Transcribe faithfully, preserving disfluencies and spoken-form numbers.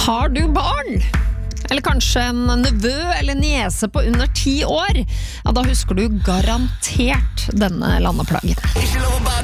Har du barn? Eller kanskje en nevø eller niese på under ti år? Ja, da husker du garantert denne landeplagen.